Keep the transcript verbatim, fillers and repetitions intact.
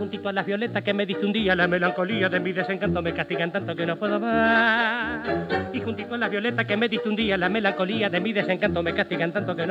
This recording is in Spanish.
juntito a las violetas que me diste un día, la melancolía de mi desencanto me castigan tanto que no puedo más. Y juntito a las violetas que me diste un día, la melancolía de mi desencanto me castigan tanto que no